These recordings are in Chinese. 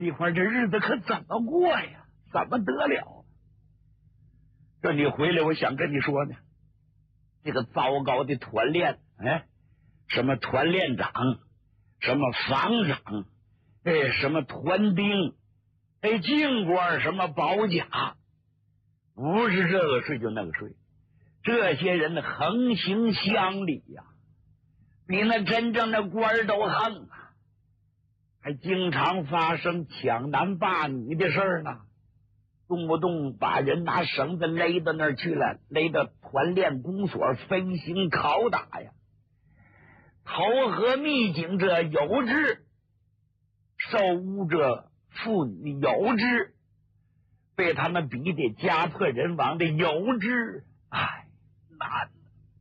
李花这日子可怎么过呀？怎么得了？这你回来，我想跟你说呢，这个糟糕的团练，什么团练长，什么房长，什么团兵，进官，什么保甲，不是这个税就那个税，这些人的横行乡里呀，比那真正的官都横啊，还经常发生抢男霸女的事儿呢，动不动把人拿绳子勒到那儿去了，勒到团练公所飞行拷打呀。投河秘警者有之，受污者妇女有之，被他们逼得家破人亡的有之，难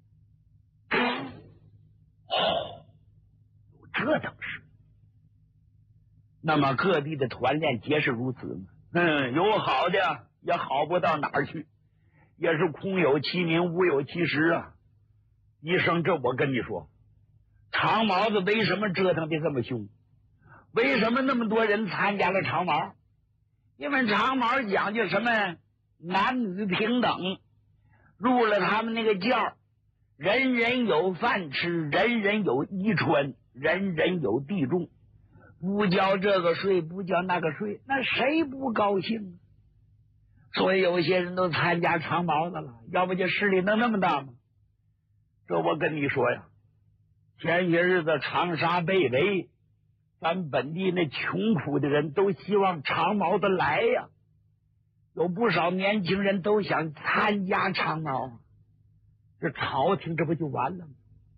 有这等事。那么各地的团练皆是如此吗？有好的也好不到哪儿去，也是空有其名无有其实啊。医生，这我跟你说，长毛子为什么折腾的这么凶？为什么那么多人参加了长毛？因为长毛讲究什么男女平等，入了他们那个教，人人有饭吃，人人有衣穿，人人有地种，不交这个税，不交那个税，那谁不高兴啊？所以有些人都参加长毛子了，要不就势力能那么大吗？这我跟你说呀，前些日子长沙被围，咱本地那穷苦的人都希望长毛子来呀，有不少年轻人都想参加长毛，这朝廷这不就完了吗？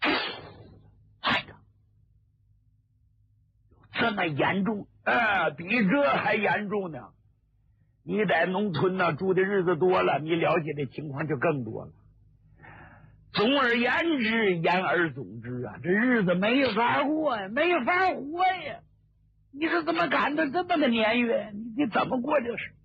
这么严重，比这还严重呢。你在农村呢住的日子多了，你了解的情况就更多了。总而言之，言而总之啊，这日子没法过呀，没法活呀。你是怎么赶的这么个年月？你怎么过这事？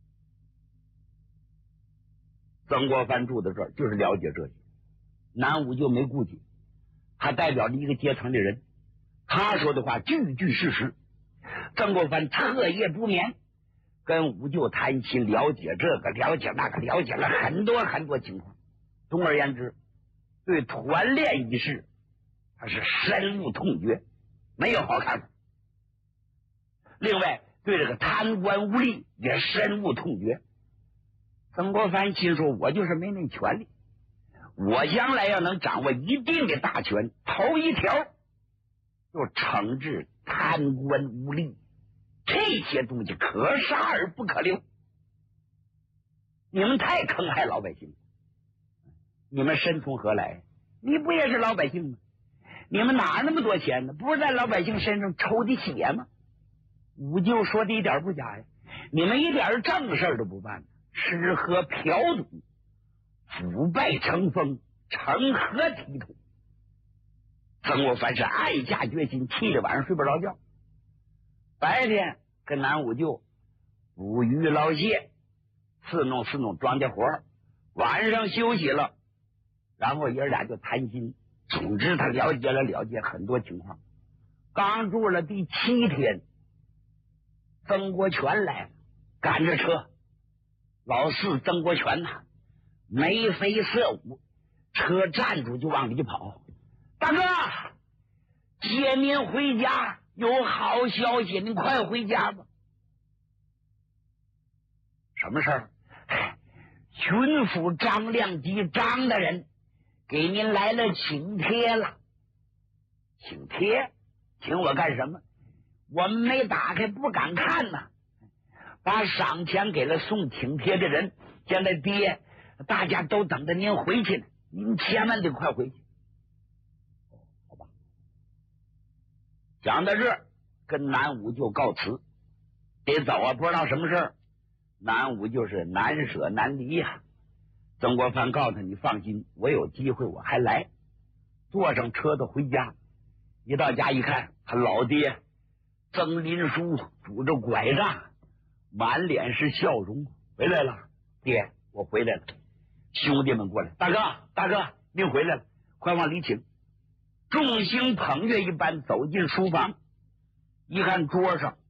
曾国藩住在这儿，就是了解这些。南武就没顾忌，他代表着一个阶层的人，他说的话句句事实。曾国藩彻夜不眠，跟武舅谈心，了解这个，了解那个，了解了很多很多情况。总而言之，对团练一事，他是深恶痛绝，没有好看法。另外，对这个贪官污吏也深恶痛绝。曾国藩心说，我就是没那权利，我将来要能掌握一定的大权，头一条就惩治贪官污吏，这些东西可杀而不可留。你们太坑害老百姓，你们身从何来？你不也是老百姓吗？你们哪那么多钱呢？不是在老百姓身上抽的血吗？武舅说的一点不假呀，你们一点正事都不办，吃喝嫖赌，腐败成风，成何体统？曾国藩是暗下决心，气得晚上睡不着觉。白天跟南武舅捕鱼捞蟹，伺弄庄稼活，晚上休息了，然后爷俩就谈心。总之他了解很多情况。刚住了第7天，曾国荃来了，赶着车，老四曾国荃呐，眉飞色舞，车站住就往里跑。大哥，接您回家，有好消息，您快回家吧。什么事儿？巡抚张亮吉张大人给您来了请帖了。请帖？请我干什么？我们没打开，不敢看呐。把赏钱给了送请帖的人，现在爹大家都等着您回去呢，您千万得快回去。好吧。讲到这儿，跟南武就告辞，得走啊，不知道什么事儿。南武就是难舍难离呀。曾国藩告诉他，你放心，我有机会我还来。坐上车子回家，一到家一看，他老爹曾林书拄着拐杖，满脸是笑容。回来了，爹，我回来了。兄弟们过来，大哥，您回来了，快往里请。众星捧月一般走进书房，一看桌上